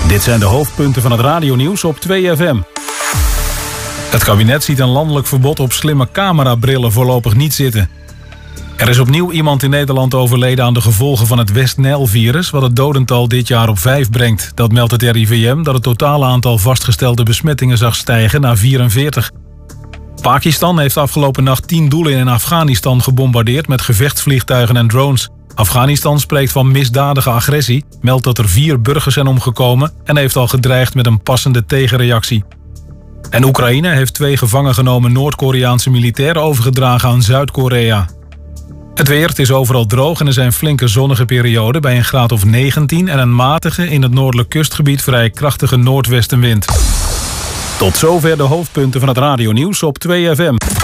Dit zijn de hoofdpunten van het radionieuws op 2FM. Het kabinet ziet een landelijk verbod op slimme camerabrillen voorlopig niet zitten. Er is opnieuw iemand in Nederland overleden aan de gevolgen van het West-Nijl-virus, wat het dodental dit jaar op 5 brengt. Dat meldt het RIVM, dat het totale aantal vastgestelde besmettingen zag stijgen naar 44. Pakistan heeft afgelopen nacht 10 doelen in Afghanistan gebombardeerd met gevechtsvliegtuigen en drones. Afghanistan spreekt van misdadige agressie, meldt dat er 4 burgers zijn omgekomen en heeft al gedreigd met een passende tegenreactie. En Oekraïne heeft 2 gevangen genomen Noord-Koreaanse militairen overgedragen aan Zuid-Korea. Het weer, het is overal droog en er zijn flinke zonnige perioden bij een graad of 19 en een matige, in het noordelijk kustgebied vrij krachtige noordwestenwind. Tot zover de hoofdpunten van het radionieuws op 2FM.